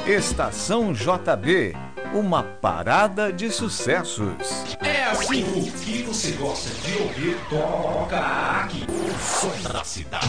Estação JB, uma parada de sucessos. É assim, o que você gosta de ouvir, toca aqui. O som da cidade.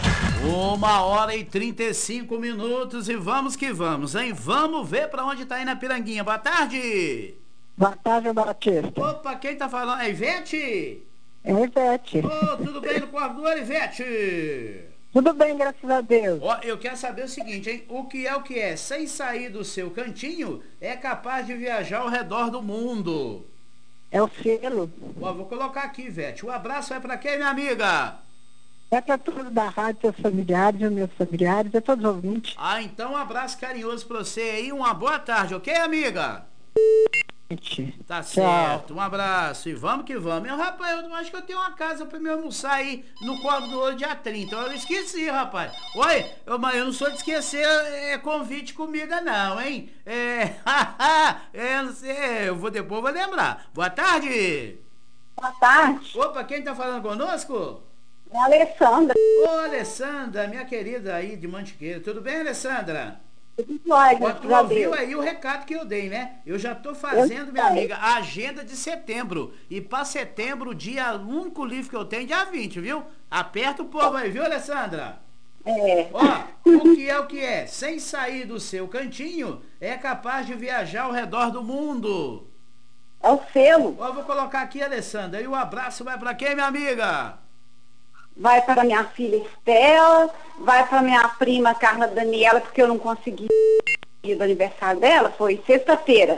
1h35 e vamos que vamos, hein? Vamos ver pra onde tá indo a Piranguinha. Boa tarde. Boa tarde, Batista. Opa, quem tá falando? É Ivete? É Ivete. Ô, tudo bem no corredor, Ivete? Tudo bem, graças a Deus. Ó, eu quero saber o seguinte, hein? O que é? Sem sair do seu cantinho, é capaz de viajar ao redor do mundo. É o selo. Ó, vou colocar aqui, Ivete. O abraço é pra quem, minha amiga? É para todos da rádio, seus familiares, os meus familiares, é todos os ouvintes. Ah, então um abraço carinhoso pra você aí. Uma boa tarde, ok, amiga? Tá certo, um abraço e vamos que vamos. Eu, rapaz, eu acho que eu tenho uma casa pra me almoçar aí no Corvo do Ouro dia 30. Eu esqueci, rapaz. Oi, mas eu não sou de esquecer convite de comida não, hein? Eu não sei, depois vou lembrar. Boa tarde. Boa tarde. Opa, quem tá falando conosco? É a Alessandra. Ô, Alessandra, minha querida aí de Mantiqueira. Tudo bem, Alessandra? Tu Já ouviu deu. aí o recado que eu dei, né? Eu já tô fazendo, minha amiga, a agenda de setembro. E pra setembro, o único livro que eu tenho é dia 20, viu? Aperta o povo aí, viu, Alessandra? É. Ó, o que é? Sem sair do seu cantinho, é capaz de viajar ao redor do mundo. É o selo. Ó, vou colocar aqui, Alessandra. E o abraço vai pra quem, minha amiga? Vai para minha filha Estela, vai para minha prima Carla Daniela, porque eu não consegui ir do aniversário dela, foi sexta-feira.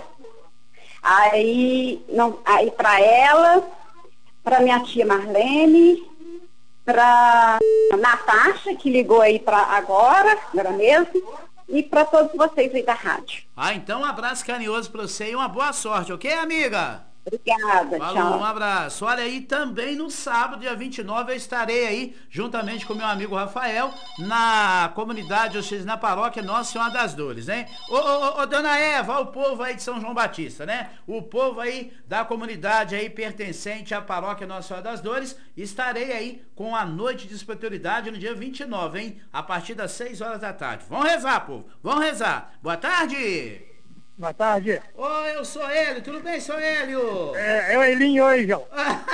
Aí para ela, para minha tia Marlene, para Natasha, que ligou aí para agora mesmo, e para todos vocês aí da rádio. Ah, então um abraço carinhoso pra você e uma boa sorte, ok, amiga? Obrigada, Falou, tchau. um abraço. Olha aí, também no sábado, dia 29, eu estarei aí, juntamente com meu amigo Rafael, na comunidade, ou seja, na paróquia Nossa Senhora das Dores, hein? Ô, dona Eva, o povo aí de São João Batista, né? O povo aí da comunidade aí pertencente à paróquia Nossa Senhora das Dores, estarei aí com a noite de espiritualidade no dia 29, hein? A partir das 6 horas da tarde. Vamos rezar, povo, vamos rezar. Boa tarde! Boa tarde. Oi, eu sou Hélio, tudo bem, sou Hélio? É o Elinho hoje, João.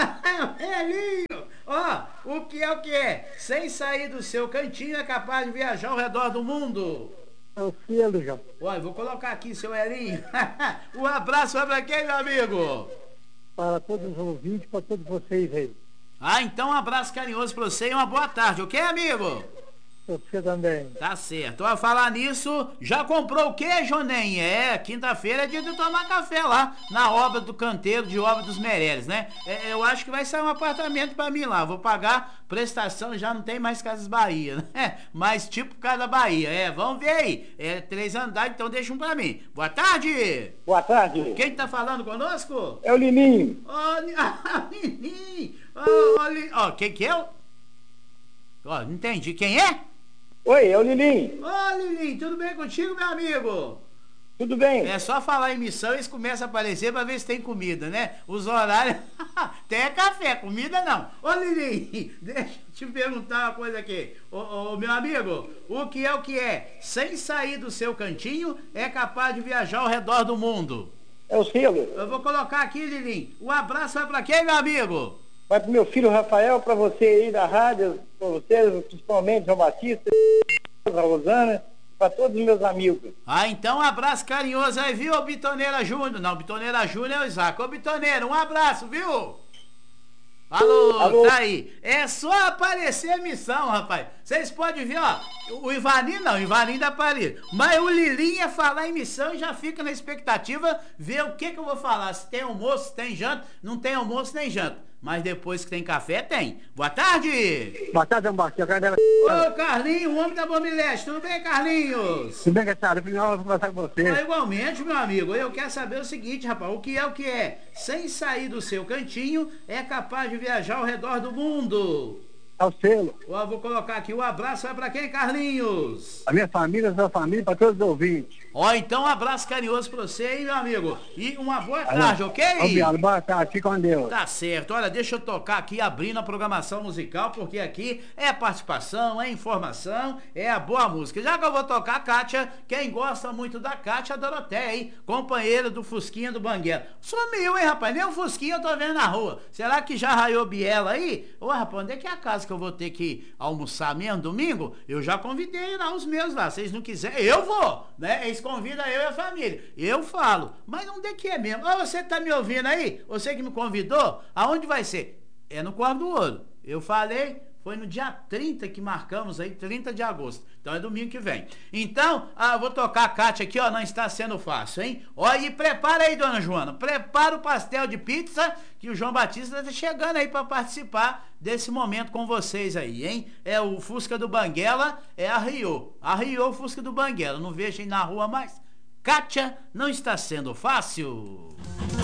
Hélio! Ó, o que é? Sem sair do seu cantinho é capaz de viajar ao redor do mundo. É o selo, João. Olha, vou colocar aqui, seu Helinho. Um abraço vai pra quem, meu amigo? Para todos os ouvintes, para todos vocês aí. Ah, então um abraço carinhoso pra você e uma boa tarde, ok, amigo? Você também. Tá certo. Ó, falar nisso, já comprou o quê, Jonem? Quinta-feira é dia de tomar café lá, na obra do canteiro de Obra dos Meireles, né? Eu acho que vai sair um apartamento pra mim lá. Vou pagar prestação, já não tem mais Casas Bahia, né? Mas tipo Casa Bahia. Vamos ver aí. 3 andares, então deixa um pra mim. Boa tarde! Boa tarde. Quem tá falando conosco? É o Lininho. Ó, Lininho! Ó, quem que é? Ó, não entendi. Quem é? Oi, é o Lilinho. Ô, Lilinho, tudo bem contigo, meu amigo? Tudo bem? É só falar em missão e eles começam a aparecer pra ver se tem comida, né? Os horários... tem café, comida não. Ô, Lilinho, deixa eu te perguntar uma coisa aqui. Ô, meu amigo, o que é? Sem sair do seu cantinho, é capaz de viajar ao redor do mundo. É o selo. Eu vou colocar aqui, Lilinho. Um abraço vai pra quem, meu amigo? Vai pro meu filho Rafael, para você aí da rádio, para vocês, principalmente João Batista, a Rosana, para todos os meus amigos. Ah, então um abraço carinhoso aí, viu, Bitoneira Júnior? Não, Bitoneira Júnior é o Isaac. Ô, Bitoneira, um abraço, viu? Alô, tá aí. É só aparecer a missão, rapaz. Vocês podem ver, ó, o Ivaninho da Paris. Mas o Lilinho ia falar em missão e já fica na expectativa ver o que eu vou falar. Se tem almoço, se tem janta. Não tem almoço nem janta. Mas depois que tem café, tem. Boa tarde! Boa tarde, Ambaixo. Ô, Carlinhos, o homem da Bombilete. Tudo bem, Carlinhos? Tudo bem, Gastado? Eu vou conversar com você. Igualmente, meu amigo. Eu quero saber o seguinte, rapaz. O que é? Sem sair do seu cantinho, é capaz de viajar ao redor do mundo. É o selo. Ó, vou colocar aqui. O abraço vai pra quem, Carlinhos? A minha família, a sua família, para todos os ouvintes. Ó, então um abraço carinhoso pra você, hein, meu amigo? E uma boa tarde, ok? Obrigado, boa tarde, fique com Deus. Tá certo. Olha, deixa eu tocar aqui, abrindo a programação musical, porque aqui é participação, é informação, é a boa música. Já que eu vou tocar a Kátia, quem gosta muito da Kátia, a Doroteia, hein? Companheira do Fusquinha do Banguela. Sumiu, hein, rapaz? Nem o Fusquinha eu tô vendo na rua. Será que já raiou Biela aí? Ô, rapaz, onde é que é a casa que eu vou ter que almoçar mesmo, domingo? Eu já convidei lá os meus lá. Vocês não quiserem, eu vou, né? Eles convidam eu e a família. Eu falo, mas onde é que é mesmo? Ó, você que tá me ouvindo aí? Você que me convidou? Aonde vai ser? É no Corvo do Ouro. Eu falei, foi no dia 30 que marcamos aí, 30 de agosto. Então é domingo que vem. Então, vou tocar a Kátia aqui, ó, não está sendo fácil, hein? Ó, e prepara aí, dona Joana, prepara o pastel de pizza, que o João Batista está chegando aí para participar desse momento com vocês aí, hein? É o Fusca do Banguela, é a Rio o Fusca do Banguela, não vejo aí na rua mais. Kátia, não está sendo fácil.